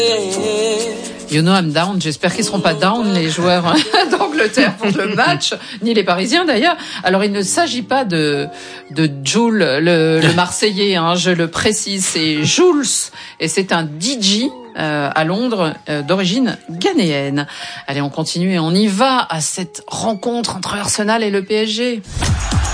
You know I'm down. J'espère qu'ils seront pas down, les joueurs d'Angleterre, pour le match, ni les Parisiens d'ailleurs. Alors, il ne s'agit pas de Jules, le Marseillais, hein, je le précise, c'est Jules, et c'est un DJ à Londres, d'origine ghanéenne. Allez, on continue et on y va à cette rencontre entre Arsenal et le PSG.